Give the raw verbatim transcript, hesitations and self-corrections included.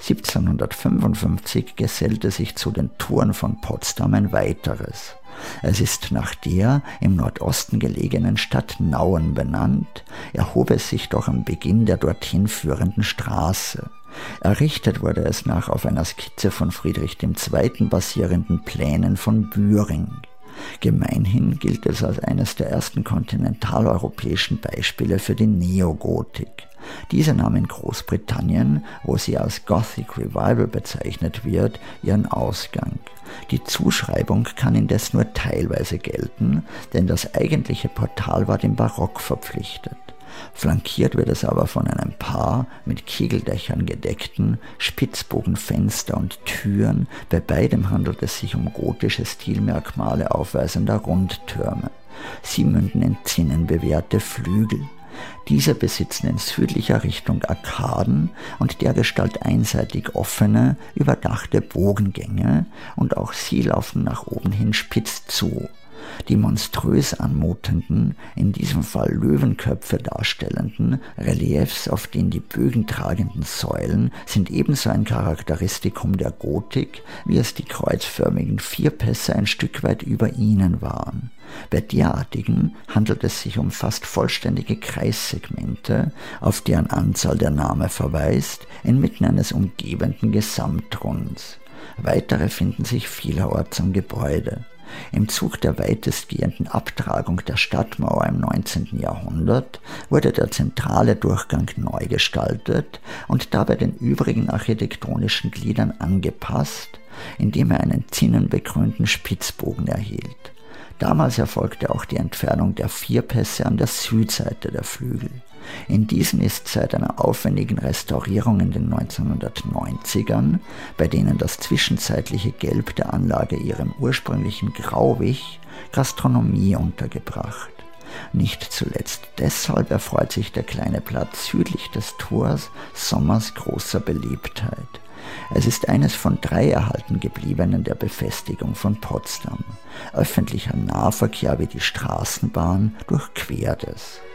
siebzehnhundertfünfundfünfzig gesellte sich zu den Toren von Potsdam ein weiteres. Es ist nach der im Nordosten gelegenen Stadt Nauen benannt, erhob es sich doch am Beginn der dorthin führenden Straße. Errichtet wurde es nach auf einer Skizze von Friedrich der Zweite basierenden Plänen von Bühring. Gemeinhin gilt es als eines der ersten kontinentaleuropäischen Beispiele für die Neogotik. Diese nahm in Großbritannien, wo sie als Gothic Revival bezeichnet wird, ihren Ausgang. Die Zuschreibung kann indes nur teilweise gelten, denn das eigentliche Portal war dem Barock verpflichtet. Flankiert wird es aber von einem Paar mit Kegeldächern gedeckten Spitzbogenfenster und Türen, bei beidem handelt es sich um gotische Stilmerkmale aufweisender Rundtürme. Sie münden in zinnenbewehrte Flügel. Diese besitzen in südlicher Richtung Arkaden und dergestalt einseitig offene, überdachte Bogengänge, und auch sie laufen nach oben hin spitz zu. Die monströs anmutenden, in diesem Fall Löwenköpfe darstellenden Reliefs auf den die Bögen tragenden Säulen sind ebenso ein Charakteristikum der Gotik, wie es die kreuzförmigen Vierpässe ein Stück weit über ihnen waren. Bei derartigen handelt es sich um fast vollständige Kreissegmente, auf deren Anzahl der Name verweist, inmitten eines umgebenden Gesamtrunds. Weitere finden sich vielerorts am Gebäude. Im Zug der weitestgehenden Abtragung der Stadtmauer im neunzehnten Jahrhundert wurde der zentrale Durchgang neu gestaltet und dabei den übrigen architektonischen Gliedern angepasst, indem er einen zinnenbekrönten Spitzbogen erhielt. Damals erfolgte auch die Entfernung der Vierpässe an der Südseite der Flügel. In diesen ist seit einer aufwendigen Restaurierung in den neunzehnhundertneunzigern, bei denen das zwischenzeitliche Gelb der Anlage ihrem ursprünglichen Grau wich, Gastronomie untergebracht. Nicht zuletzt deshalb erfreut sich der kleine Platz südlich des Tors sommers großer Beliebtheit. Es ist eines von drei erhalten gebliebenen der Befestigung von Potsdam. Öffentlicher Nahverkehr wie die Straßenbahn durchquert es.